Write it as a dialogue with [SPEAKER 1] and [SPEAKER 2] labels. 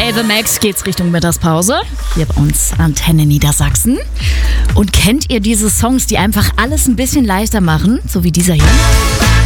[SPEAKER 1] DJ The Max geht's Richtung Mittagspause. Hier bei uns Antenne Niedersachsen. Und kennt ihr diese Songs, die einfach alles ein bisschen leichter machen? So wie dieser hier.